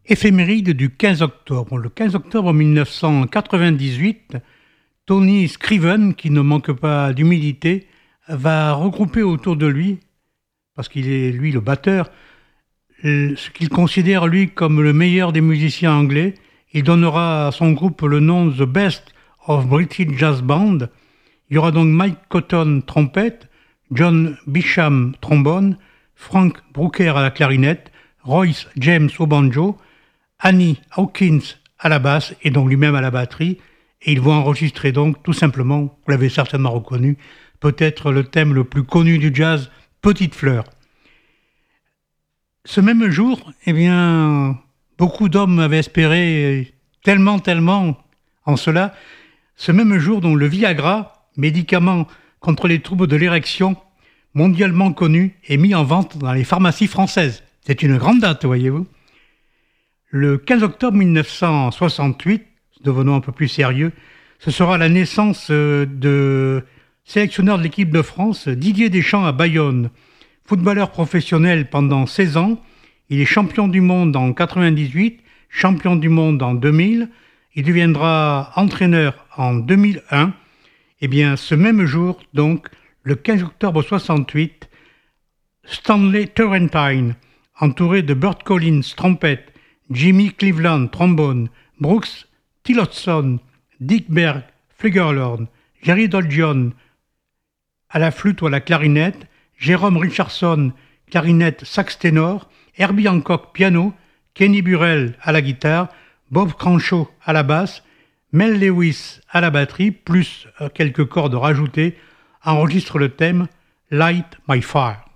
Éphéméride du 15 octobre. Le 15 octobre 1998, Tony Scriven, qui ne manque pas d'humilité, va regrouper autour de lui, parce qu'il est lui le batteur, ce qu'il considère lui comme le meilleur des musiciens anglais. Il donnera à son groupe le nom The Best of British Jazz Band. Il y aura donc Mike Cotton trompette, John Bisham trombone, Frank Brooker à la clarinette, Royce James au banjo, Annie Hawkins à la basse et donc lui-même à la batterie. Et ils vont enregistrer donc tout simplement, vous l'avez certainement reconnu, peut-être le thème le plus connu du jazz, Petite Fleur. Ce même jour, eh bien, beaucoup d'hommes avaient espéré tellement en cela. Ce même jour, dont le Viagra, médicament contre les troubles de l'érection, mondialement connu, est mis en vente dans les pharmacies françaises. C'est une grande date, voyez-vous. Le 15 octobre 1968, devenons un peu plus sérieux, ce sera la naissance de sélectionneur de l'équipe de France, Didier Deschamps à Bayonne. Footballeur professionnel pendant 16 ans, il est champion du monde en 98, champion du monde en 2000, il deviendra entraîneur en 2001. Et bien, ce même jour, donc, le 15 octobre 68, Stanley Turrentine, entouré de Burt Collins, trompette, Jimmy Cleveland, trombone, Brooks Tillotson, Dick Berg, flugelhorn, Jerry Dolgeon à la flûte ou à la clarinette, Jérôme Richardson, clarinette sax ténor, Herbie Hancock, piano, Kenny Burrell à la guitare, Bob Cranshaw à la basse, Mel Lewis à la batterie, plus quelques cordes rajoutées, enregistre le thème Light My Fire.